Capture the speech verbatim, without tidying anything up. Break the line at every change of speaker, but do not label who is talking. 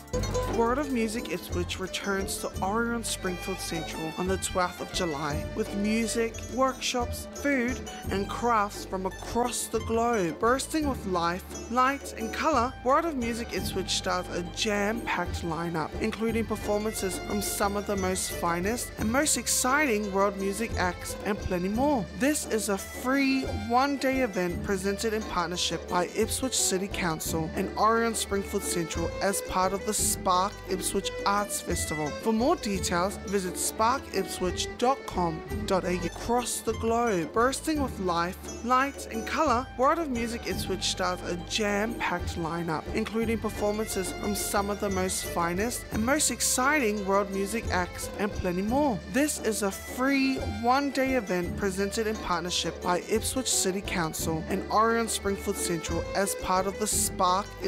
World of Music Ipswich returns to Orion Springfield Central on the twelfth of July with music, workshops, food and crafts from across the globe. Bursting with life, light and colour, World of Music Ipswich starts a jam-packed lineup, including performances from some of the most finest and most exciting world music acts and plenty more. This is a free one-day event presented in partnership by Ipswich City Council and Orion Springfield Central as part of the Spark Ipswich Arts Festival. For more details, visit spark ipswich dot com dot a u. Across the globe, bursting with life, light and colour, World of Music Ipswich starts a jam-packed lineup, including performances from some of the most finest and most exciting world music acts and plenty more. This is a free one-day event presented in partnership by Ipswich City Council and Orion Springfield Central as part of the Spark